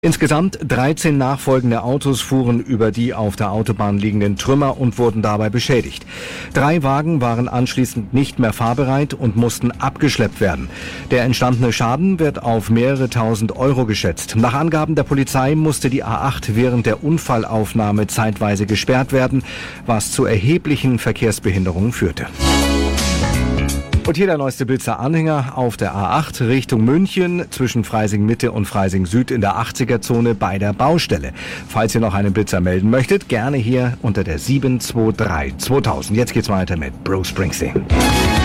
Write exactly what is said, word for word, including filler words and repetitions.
Insgesamt dreizehn nachfolgende Autos fuhren über die auf der Autobahn liegenden Trümmer und wurden dabei beschädigt. Drei Wagen waren anschließend nicht mehr fahrbereit und mussten abgeschleppt werden. Der entstandene Schaden wird auf mehrere tausend Euro geschätzt. Nach Angaben der Polizei musste die A acht während der Unfallaufnahme zeitweise gesperrt werden, was zu erheblichen Verkehrsbehinderungen führte. Und hier der neueste Blitzer Anhänger auf der A acht Richtung München zwischen Freising Mitte und Freising Süd in der achtziger Zone bei der Baustelle. Falls ihr noch einen Blitzer melden möchtet, gerne hier unter der sieben zwei drei zweitausend. Jetzt geht's weiter mit Bruce Springsteen.